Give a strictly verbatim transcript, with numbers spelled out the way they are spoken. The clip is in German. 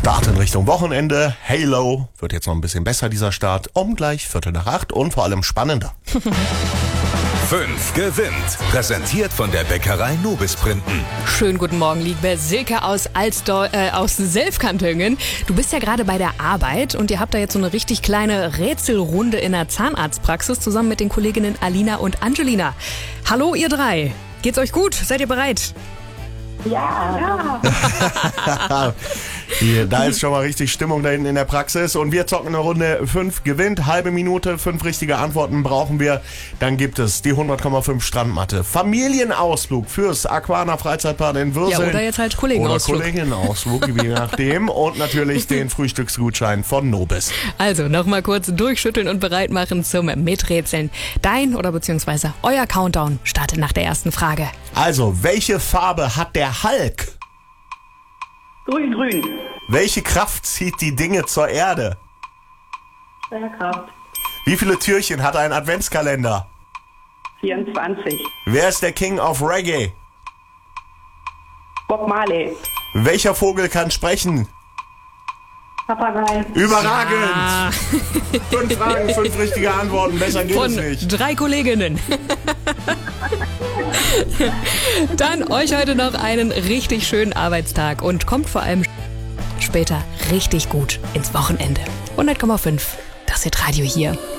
Start in Richtung Wochenende. Halo wird jetzt noch ein bisschen besser, dieser Start. Um gleich Viertel nach acht und vor allem spannender. fünf gewinnt. Präsentiert von der Bäckerei Nobis Printen. Schönen guten Morgen, liebe Silke aus Alsdor, äh, aus Selfkantingen. Du bist ja gerade bei der Arbeit und ihr habt da jetzt so eine richtig kleine Rätselrunde in der Zahnarztpraxis zusammen mit den Kolleginnen Alina und Angelina. Hallo ihr drei. Geht's euch gut? Seid ihr bereit? Ja. ja. Hier, da ist schon mal richtig Stimmung da hinten in der Praxis und wir zocken eine Runde. Fünf gewinnt, halbe Minute, fünf richtige Antworten brauchen wir. Dann gibt es die hundert Komma fünf Strandmatte. Familienausflug fürs Aquana Freizeitpark in Würseln. Ja, oder jetzt halt Kollegenausflug. Oder Kollegenausflug, je nachdem. Und natürlich den Frühstücksgutschein von Nobis. Also nochmal kurz durchschütteln und bereit machen zum Miträtseln. Dein oder beziehungsweise euer Countdown startet nach der ersten Frage. Also, welche Farbe hat der Hulk? Grün, grün. Welche Kraft zieht die Dinge zur Erde? Schwerkraft. Wie viele Türchen hat ein Adventskalender? vierundzwanzig. Wer ist der King of Reggae? Bob Marley. Welcher Vogel kann sprechen? Papagei. Überragend! Ah. Fünf Fragen, fünf richtige Antworten. Besser geht Von es nicht. drei Kolleginnen. Dann euch heute noch einen richtig schönen Arbeitstag und kommt vor allem später richtig gut ins Wochenende. hundert Komma fünf, das Hitradio hier.